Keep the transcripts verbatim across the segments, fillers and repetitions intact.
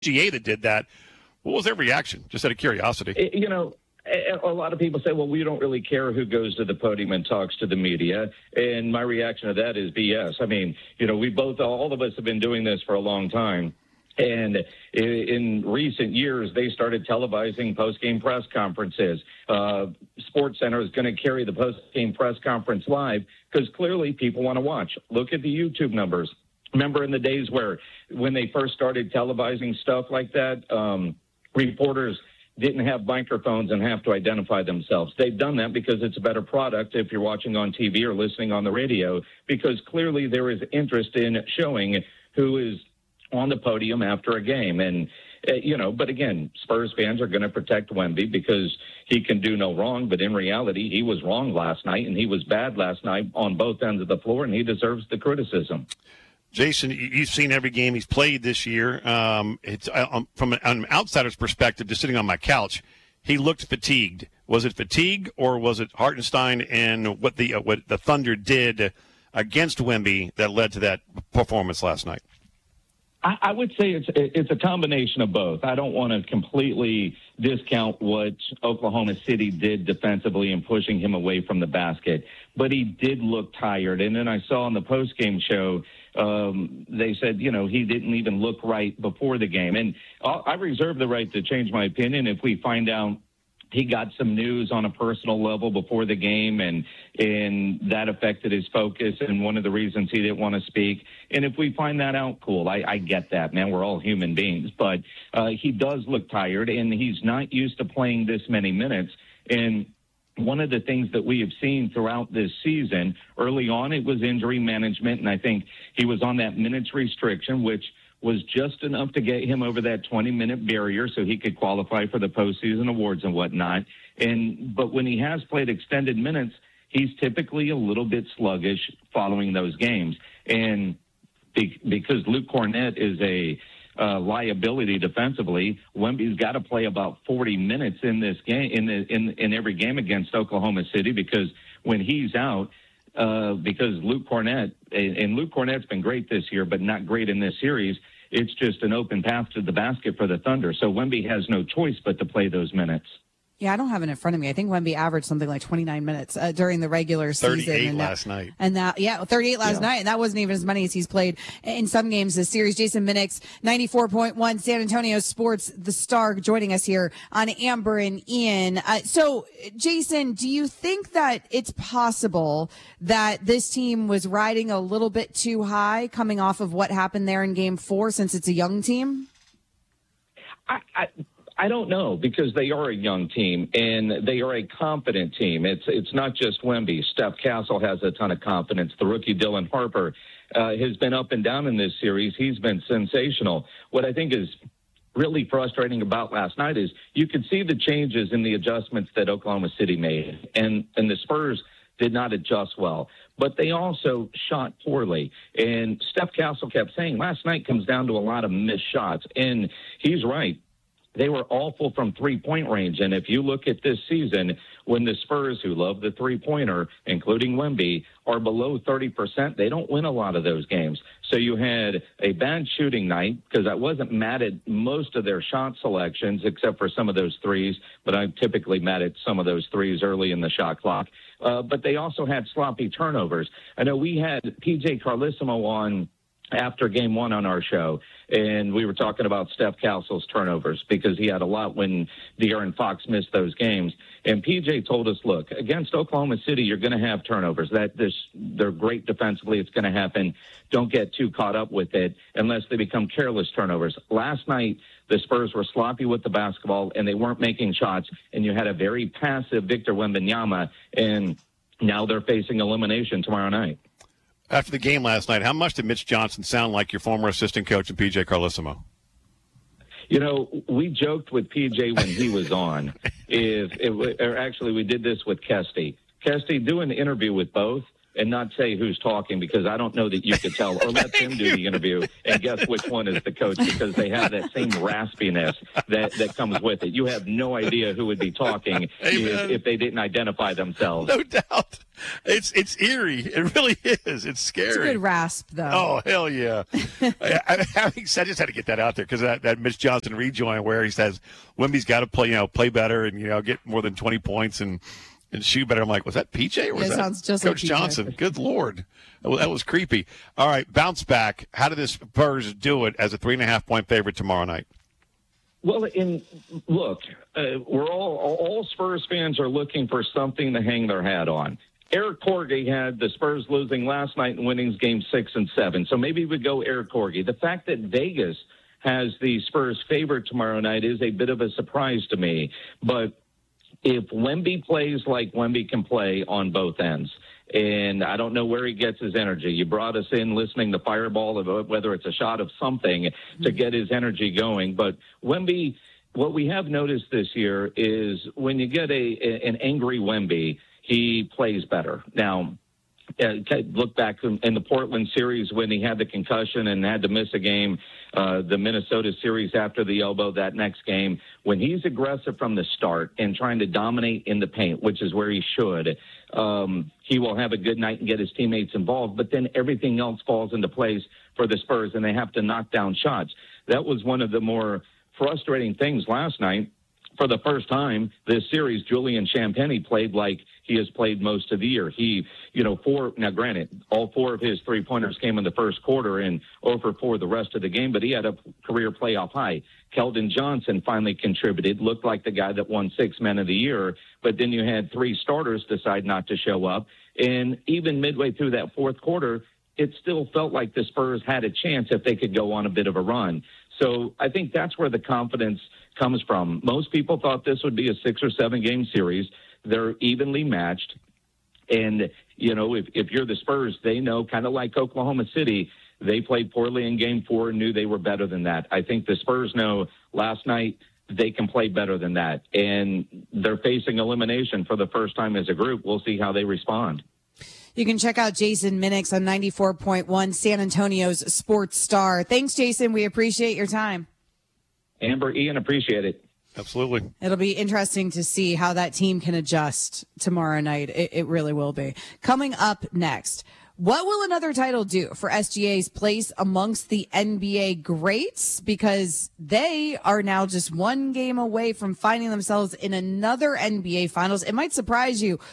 G A that did that. What was their reaction? Just out of curiosity. You know, a lot of people say, well, we don't really care who goes to the podium and talks to the media. And my reaction to that is B S. I mean, you know, we both, all of us have been doing this for a long time. And in recent years, they started televising post-game press conferences. Uh, SportsCenter is going to carry the post-game press conference live because clearly people want to watch. Look at the YouTube numbers. Remember in the days where when they first started televising stuff like that, um, reporters didn't have microphones and have to identify themselves. They've done that because it's a better product if you're watching on T V or listening on the radio, because clearly there is interest in showing who is on the podium after a game. And, uh, you know, but again, Spurs fans are going to protect Wemby because he can do no wrong. But in reality, he was wrong last night, and he was bad last night on both ends of the floor, and he deserves the criticism. Jason, you've seen every game he's played this year. Um, it's um, from an, an outsider's perspective, just sitting on my couch, he looked fatigued. Was it fatigue, or was it Hartenstein and what the uh, what the Thunder did against Wemby that led to that performance last night? I, I would say it's it's a combination of both. I don't want to completely discount what Oklahoma City did defensively in pushing him away from the basket, but he did look tired. And then I saw on the postgame show, um, they said, you know, he didn't even look right before the game. And I'll, I reserve the right to change my opinion if we find out he got some news on a personal level before the game, and and that affected his focus, and one of the reasons he didn't want to speak. And if we find that out, cool. I, I get that, man. We're all human beings. But uh, he does look tired, and he's not used to playing this many minutes. And one of the things that we have seen throughout this season, early on it was injury management, and I think he was on that minutes restriction, which was just enough to get him over that twenty-minute barrier so he could qualify for the postseason awards and whatnot. And but when he has played extended minutes, he's typically a little bit sluggish following those games. And be, because Luke Cornett is a uh, liability defensively, Wemby's got to play about forty minutes in this game, in the, in in every game against Oklahoma City, because when he's out, uh, because Luke Cornett, and Luke Cornett's been great this year, but not great in this series. It's just an open path to the basket for the Thunder. So Wemby has no choice but to play those minutes. Yeah, I don't have it in front of me. I think Wemby averaged something like twenty-nine minutes uh, during the regular season. thirty-eight and last that, night. And that, yeah, thirty-eight last yeah. night, and that wasn't even as many as he's played in some games this series. Jason Minix, ninety-four point one, San Antonio Sports, the Star, joining us here on Amber and Ian. Uh, so, Jason, do you think that it's possible that this team was riding a little bit too high coming off of what happened there in Game Four, since it's a young team? I, I I don't know, because they are a young team and they are a confident team. It's it's not just Wemby. Steph Castle has a ton of confidence. The rookie Dylan Harper uh, has been up and down in this series. He's been sensational. What I think is really frustrating about last night is you could see the changes in the adjustments that Oklahoma City made, and and the Spurs did not adjust well, but they also shot poorly. And Steph Castle kept saying last night comes down to a lot of missed shots, and he's right. They were awful from three-point range. And if you look at this season, when the Spurs, who love the three-pointer, including Wemby, are below thirty percent, they don't win a lot of those games. So you had a bad shooting night, because I wasn't mad at most of their shot selections, except for some of those threes, but I'm typically mad at some of those threes early in the shot clock. Uh, but they also had sloppy turnovers. I know we had P J Carlesimo on after game one on our show, and we were talking about Steph Castle's turnovers, because he had a lot when De'Aaron Fox missed those games. And P J told us, look, against Oklahoma City, you're going to have turnovers. That this, they're great defensively. It's going to happen. Don't get too caught up with it unless they become careless turnovers. Last night, the Spurs were sloppy with the basketball, and they weren't making shots, and you had a very passive Victor Wembanyama, and now they're facing elimination tomorrow night. After the game last night, how much did Mitch Johnson sound like your former assistant coach and P J Carlesimo? You know, we joked with P J when he was on. if, if or actually, we did this with Kesty. Kesty, do an interview with both. and not say who's talking, because I don't know that you could tell, or let them do the interview and guess which one is the coach, because they have that same raspiness that, that comes with it. You have no idea who would be talking if, if they didn't identify themselves. No doubt. It's it's eerie. It really is. It's scary. It's a good rasp, though. Oh, hell yeah. I, I, having said, I just had to get that out there because that, that Mitch Johnson rejoin where he says Wemby's got to play, you know, play better and, you know, get more than twenty points and, and shoot better. I'm like, was that P J or was Yeah, that sounds just Coach like P J. Johnson? Good Lord. That was, that was creepy. All right, bounce back. How did the Spurs do it as a three and a half point favorite tomorrow night? Well, in look, uh, we're all all Spurs fans are looking for something to hang their hat on. Eric Corgi had the Spurs losing last night and winning game six and seven, so maybe we go Eric Corgi. The fact that Vegas has the Spurs favorite tomorrow night is a bit of a surprise to me. But if Wemby plays like Wemby can play on both ends, and I don't know where he gets his energy. You brought us in listening to Fireball, of whether it's a shot of something to get his energy going. But Wemby, what we have noticed this year is when you get a an angry Wemby, he plays better. Now, uh, look back in the Portland series when he had the concussion and had to miss a game, uh, the Minnesota series after the elbow that next game. When he's aggressive from the start and trying to dominate in the paint, which is where he should, um, he will have a good night and get his teammates involved. But then everything else falls into place for the Spurs, and they have to knock down shots. That was one of the more frustrating things last night. For the first time this series, Julian Champagnie played like he has played most of the year. He, you know, four, now granted, all four of his three-pointers came in the first quarter and over for the rest of the game, but he had a career playoff high. Keldon Johnson finally contributed, looked like the guy that won six men of the year, but then you had three starters decide not to show up. And even midway through that fourth quarter, it still felt like the Spurs had a chance if they could go on a bit of a run. So I think that's where the confidence comes from. Most people thought this would be a six or seven game series. They're evenly matched. And, you know, if, if you're the Spurs, they know, kind of like Oklahoma City, they played poorly in game four and knew they were better than that. I think the Spurs know last night they can play better than that. And they're facing elimination for the first time as a group. We'll see how they respond. You can check out Jason Minix on ninety-four point one, San Antonio's Sports Star. Thanks, Jason. We appreciate your time. Amber, Ian, appreciate it. Absolutely. It'll be interesting to see how that team can adjust tomorrow night. It, it really will be. Coming up next, what will another title do for S G A's place amongst the N B A greats? Because they are now just one game away from finding themselves in another N B A Finals. It might surprise you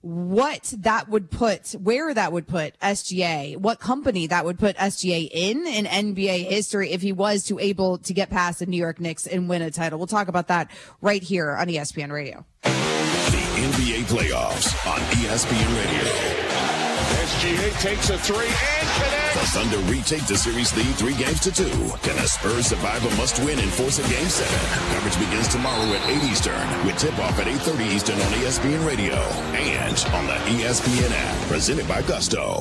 what that would put, where that would put S G A, what company that would put S G A in in N B A history if he was to able to get past the New York Knicks and win a title. We'll talk about that right here on E S P N Radio. The N B A playoffs on E S P N Radio. S G A takes a three and connects. The Thunder retake the series lead three games to two. Can the Spurs survive a must-win and force a game seven? Coverage begins tomorrow at eight Eastern with tip-off at eight thirty Eastern on E S P N Radio and on the E S P N app. Presented by Gusto.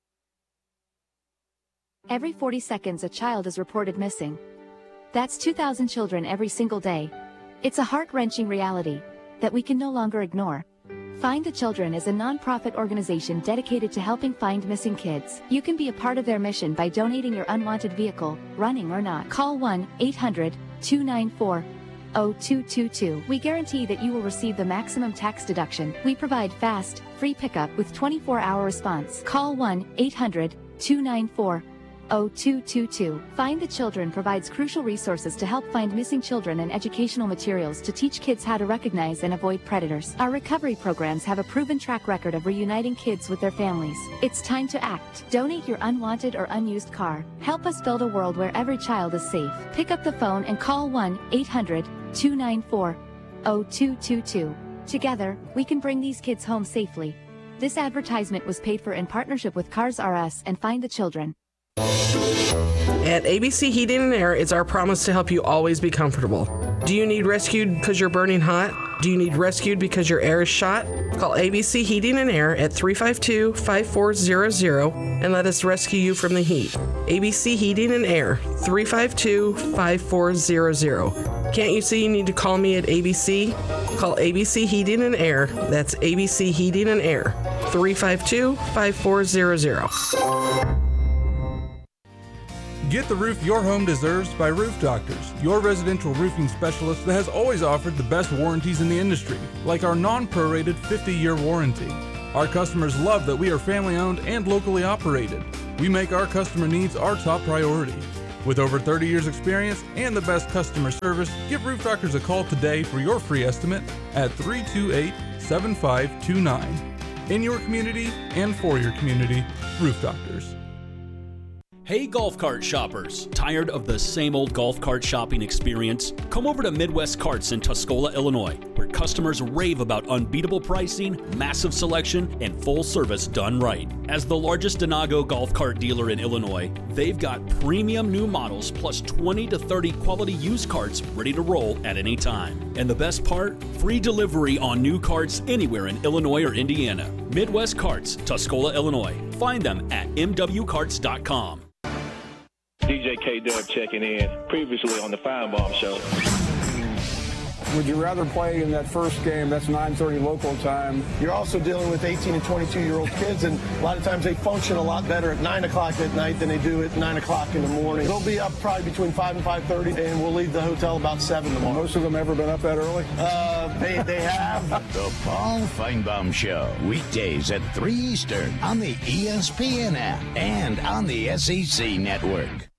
Every forty seconds, a child is reported missing. That's two thousand children every single day. It's a heart-wrenching reality that we can no longer ignore. Find the Children is a non-profit organization dedicated to helping find missing kids. You can be a part of their mission by donating your unwanted vehicle, running or not. Call one eight hundred two nine four zero two two two. We guarantee that you will receive the maximum tax deduction. We provide fast, free pickup with twenty-four hour response. Call one eight hundred two nine four zero two two two. Find the Children provides crucial resources to help find missing children and educational materials to teach kids how to recognize and avoid predators. Our recovery programs have a proven track record of reuniting kids with their families. It's time to act. Donate your unwanted or unused car. Help us build a world where every child is safe. Pick up the phone and call one eight hundred two nine four zero two two two. Together, we can bring these kids home safely. This advertisement was paid for in partnership with Cars R Us and Find the Children. At A B C Heating and Air, it's our promise to help you always be comfortable. Do you need rescued because you're burning hot? Do you need rescued because your air is shot? Call A B C Heating and Air at three five two, five four zero zero and let us rescue you from the heat. A B C Heating and Air, three five two, five four zero zero. Can't you see you need to call me at A B C? Call A B C Heating and Air. That's A B C Heating and Air. three five two, five four zero zero. Get the roof your home deserves by Roof Doctors, your residential roofing specialist that has always offered the best warranties in the industry, like our non-prorated fifty-year warranty. Our customers love that we are family-owned and locally operated. We make our customer needs our top priority. With over thirty years experience and the best customer service, give Roof Doctors a call today for your free estimate at three two eight, seven five two nine. In your community and for your community, Roof Doctors. Hey golf cart shoppers, tired of the same old golf cart shopping experience? Come over to Midwest Carts in Tuscola, Illinois, where customers rave about unbeatable pricing, massive selection, and full service done right. As the largest Denago golf cart dealer in Illinois, they've got premium new models plus twenty to thirty quality used carts ready to roll at any time. And the best part? Free delivery on new carts anywhere in Illinois or Indiana. Midwest Carts, Tuscola, Illinois. Find them at m w carts dot com. D J K-Dub checking in, previously on the Firebomb Show. Would you rather play in that first game? That's nine thirty local time. You're also dealing with eighteen and twenty-two-year-old kids, and a lot of times they function a lot better at nine o'clock at night than they do at nine o'clock in the morning. They'll be up probably between five and five thirty, and we'll leave the hotel about seven tomorrow. Most of them ever been up that early? Uh, they, they have. The Paul Feinbaum Show, weekdays at three Eastern on the E S P N app and on the S E C Network.